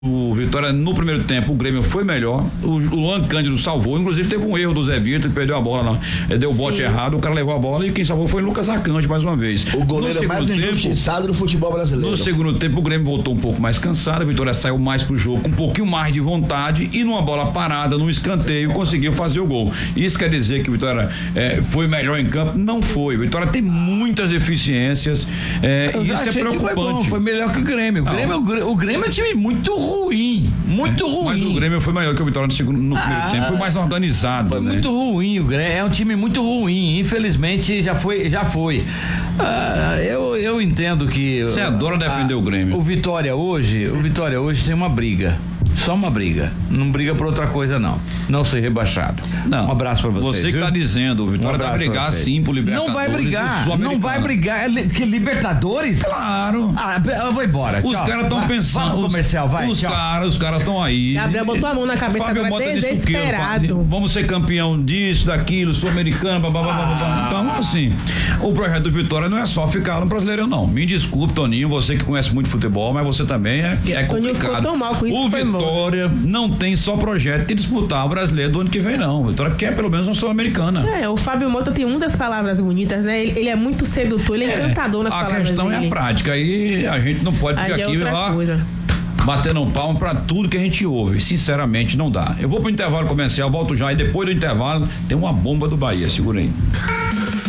O Vitória, no primeiro tempo, o Grêmio foi melhor. O Luan Cândido salvou. Inclusive, teve um erro do Zé Vitor, perdeu a bola lá. Deu o bote errado, o cara levou a bola e quem salvou foi o Lucas Arcanjo, mais uma vez. O goleiro mais injustiçado do futebol brasileiro. No segundo tempo, o Grêmio voltou um pouco mais cansado. A Vitória saiu mais pro jogo, com um pouquinho mais de vontade e numa bola parada, num escanteio, conseguiu fazer o gol. Isso quer dizer que o Vitória foi melhor em campo? Não foi. O Vitória tem muitas deficiências. E isso é preocupante. Foi melhor que o Grêmio. O Grêmio é um time muito ruim. Muito ruim. Mas o Grêmio foi melhor que o Vitória no primeiro tempo. Foi mais organizado. Foi muito ruim. O Grêmio é um time muito ruim. Infelizmente já foi. Eu entendo que. Você adora defender o Grêmio. O Vitória hoje tem uma briga. Só uma briga. Não briga por outra coisa, não. Não ser rebaixado. Não. Um abraço pra vocês. Você que tá dizendo, o Vitória vai brigar sim pro Libertadores. Não vai brigar. Que Libertadores? Claro. Eu vou embora. Os caras estão pensando. Vamos comercial, vai. Os caras estão aí. Gabriel botou a mão na cabeça agora, desesperado. Vamos ser campeão disso, daquilo, sul-americano, Então, assim, o projeto do Vitória não é só ficar no Brasileirão, não. Me desculpe, Toninho, você que conhece muito futebol, mas você também é complicado. Toninho ficou tão mal com isso. O Vitória não tem só projeto de disputar o Brasileiro do ano que vem, não. O Vitória quer pelo menos uma Sul-Americana. O Fábio Mota tem das palavras bonitas, né? Ele é muito sedutor, ele é encantador nas palavras dele. A questão é a prática, aí a gente não pode ficar aqui batendo um palmo pra tudo que a gente ouve. Sinceramente, não dá. Eu vou pro intervalo comercial, volto já e depois do intervalo tem uma bomba do Bahia. Segura aí.